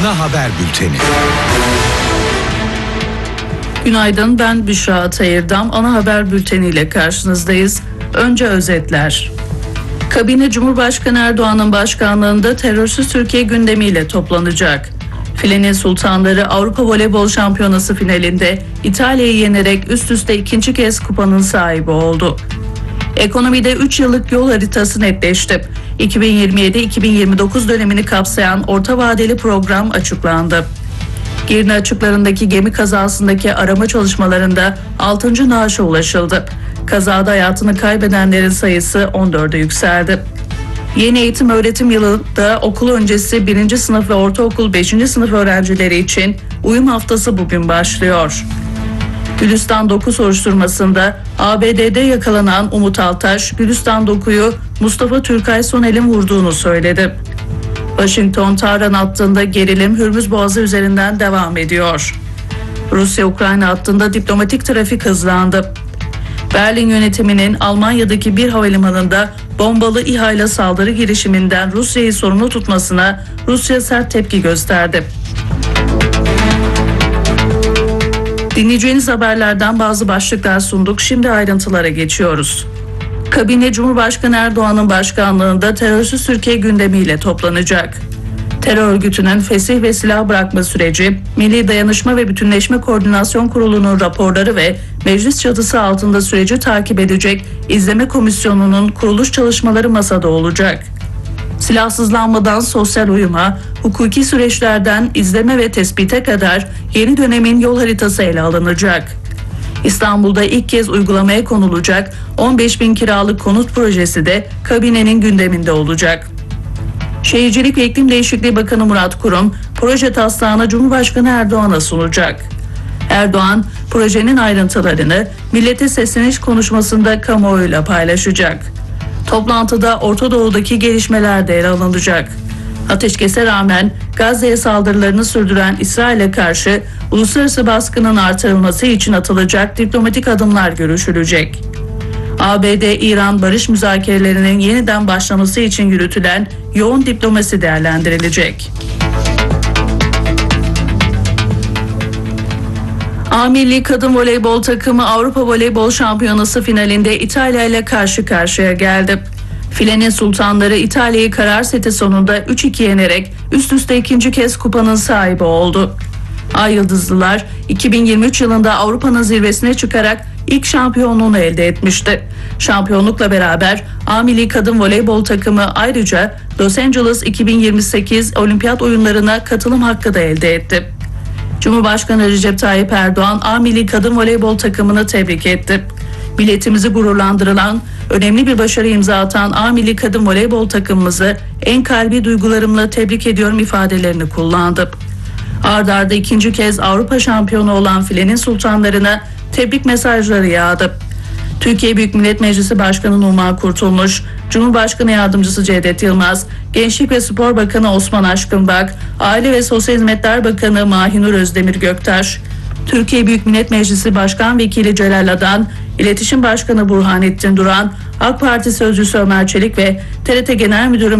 Ana haber bülteni. Günaydın, ben Büşra Atayırdam. Ana haber bülteniyle karşınızdayız. Önce özetler. Kabine Cumhurbaşkanı Erdoğan'ın başkanlığında terörsüz Türkiye gündemiyle toplanacak. Filenin Sultanları Avrupa Voleybol Şampiyonası finalinde İtalya'yı yenerek üst üste ikinci kez kupanın sahibi oldu. Ekonomide 3 yıllık yol haritası netleşti. 2027-2029 dönemini kapsayan orta vadeli program açıklandı. Girne açıklarındaki gemi kazasındaki arama çalışmalarında 6. naaşa ulaşıldı. Kazada hayatını kaybedenlerin sayısı 14'e yükseldi. Yeni eğitim öğretim yılında okul öncesi 1. sınıf ve ortaokul 5. sınıf öğrencileri için uyum haftası bugün başlıyor. Gülistan Doku soruşturmasında ABD'de yakalanan Umut Altaş, Gülistan Doku'yu Mustafa Türkay Sonel'in vurduğunu söyledi. Washington-Tahran hattında gerilim Hürmüz Boğazı üzerinden devam ediyor. Rusya-Ukrayna hattında diplomatik trafik hızlandı. Berlin yönetiminin Almanya'daki bir havalimanında bombalı İHA ile saldırı girişiminden Rusya'yı sorumlu tutmasına Rusya sert tepki gösterdi. Dinleyeceğiniz haberlerden bazı başlıklar sunduk. Şimdi ayrıntılara geçiyoruz. Kabine Cumhurbaşkanı Erdoğan'ın başkanlığında terörsüz Türkiye gündemiyle toplanacak. Terör örgütünün fesih ve silah bırakma süreci, Milli Dayanışma ve Bütünleşme Koordinasyon Kurulu'nun raporları ve meclis çatısı altında süreci takip edecek izleme komisyonunun kuruluş çalışmaları masada olacak. Silahsızlanmadan sosyal uyuma, hukuki süreçlerden izleme ve tespite kadar yeni dönemin yol haritası ele alınacak. İstanbul'da ilk kez uygulamaya konulacak 15.000 kiralık konut projesi de kabinenin gündeminde olacak. Şehircilik ve İklim Değişikliği Bakanı Murat Kurum, proje taslağını Cumhurbaşkanı Erdoğan'a sunacak. Erdoğan, projenin ayrıntılarını millete sesleniş konuşmasında kamuoyuyla paylaşacak. Toplantıda Orta Doğu'daki gelişmeler de ele alınacak. Ateşkese rağmen Gazze'ye saldırılarını sürdüren İsrail'e karşı uluslararası baskının artırılması için atılacak diplomatik adımlar görüşülecek. ABD-İran barış müzakerelerinin yeniden başlaması için yürütülen yoğun diplomasi değerlendirilecek. A Milli Kadın Voleybol takımı Avrupa Voleybol Şampiyonası finalinde İtalya ile karşı karşıya geldi. Filenin Sultanları İtalya'yı karar seti sonunda 3-2 yenerek üst üste ikinci kez kupanın sahibi oldu. Ay Yıldızlılar 2023 yılında Avrupa'nın zirvesine çıkarak ilk şampiyonluğunu elde etmişti. Şampiyonlukla beraber A Milli Kadın Voleybol takımı ayrıca Los Angeles 2028 Olimpiyat oyunlarına katılım hakkı da elde etti. Cumhurbaşkanı Recep Tayyip Erdoğan A Milli Kadın Voleybol takımını tebrik etti. Milletimizi gururlandırılan, önemli bir başarı imza atan A Milli Kadın Voleybol takımımızı en kalbi duygularımla tebrik ediyorum ifadelerini kullandı. Ard arda ikinci kez Avrupa şampiyonu olan Filenin Sultanlarına tebrik mesajları yağdı. Türkiye Büyük Millet Meclisi Başkanı Numan Kurtulmuş, Cumhurbaşkanı Yardımcısı Cevdet Yılmaz, Gençlik ve Spor Bakanı Osman Aşkınbak, Aile ve Sosyal Hizmetler Bakanı Mahinur Özdemir Göktaş, Türkiye Büyük Millet Meclisi Başkan Vekili Celal Adan, İletişim Başkanı Burhanettin Duran, AK Parti Sözcüsü Ömer Çelik ve TRT Genel Müdürü